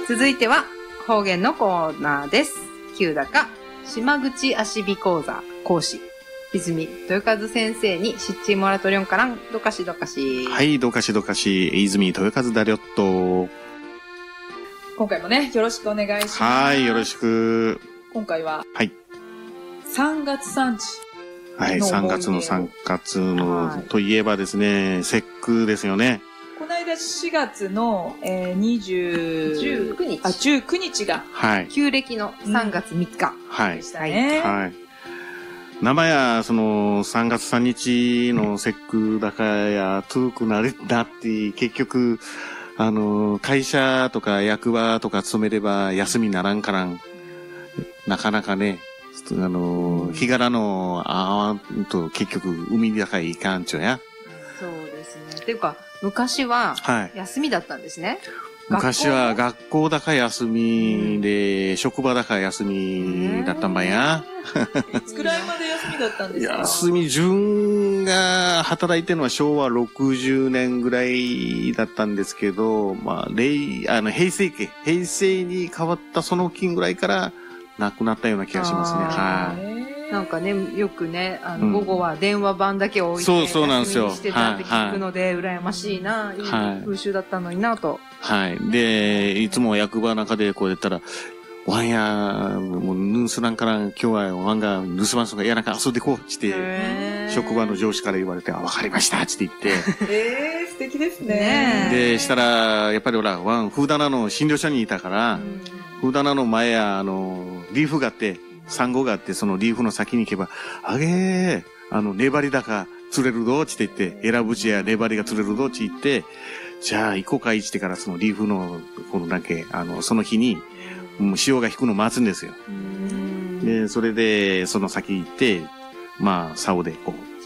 続いては方言のコーナーです。旧高島口足尾講座講師泉豊和先生にシッチーモラトリオンからんどかしどかし。 はい、どかしどかし、泉豊和だりょっと。 今回もね、よろしくお願いします。 はい、よろしく。 今回は、 はい。 3月3日。 はい、3月の、といえばですね、節句ですよね。 この間4月の、19日。19日が。 はい。 旧暦の3月3日。 はい。 でしたね。 はい。生や、3月3日の節句だかや、遠くなるなって、結局、会社とか役場とか勤めれば休みならんからん。なかなかね、日柄のあわんと結局海だからいかんちょや。 そうですね。っていうか、昔は休みだったんですね。 昔は学校だか休みで、職場だか休みだったんばや。 いつくらいまで休みだったんですか？ 休み、自分が働いてるのは昭和60年ぐらいだったんですけど、まあ、平成に変わったその金ぐらいからなくなったような気がしますね。はい。 なんかね、よくね、午後は電話番だけ置いて、 そうなんですよ。 休みにしてたって聞くので、羨ましいな、いい風習だったのになと。 はい。で、いつも役場の中でこうやったら、ワンや、もう、盗らんから、今日はワンが盗まんすがやなんか遊んでこうって、職場の上司から言われて、わかりましたって言って。 素敵ですね。 で、したら、やっぱりほら、ワン、フーダナの診療所にいたから、フーダナの前や、リーフがあって、産後があって、そのリーフの先に行けば、粘りだか釣れるぞって言って、エラブチや粘りが釣れるぞって言って、じゃあ行こうかいってから、そのリーフの、その日に、潮が引くの待つんですよ。で、それで、その先行って、まあ、竿でこう、